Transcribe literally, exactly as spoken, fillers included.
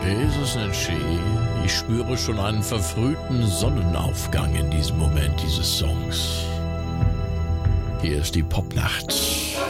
Ist es nicht schön? Ich spüre schon einen verfrühten Sonnenaufgang in diesem Moment dieses Songs. Hier ist die Popnacht